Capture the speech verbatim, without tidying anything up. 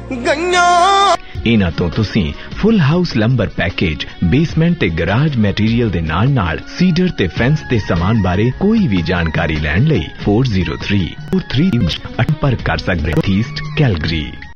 इन्हां तो तुसीं full house lumbar package, basement ते गराज मैटीरियल दे नाल नाल सीडर ते फेंस ते सामान बारे कोई भी जानकारी लैण लई four zero three four three पर कर सकदे हो। East Calgary.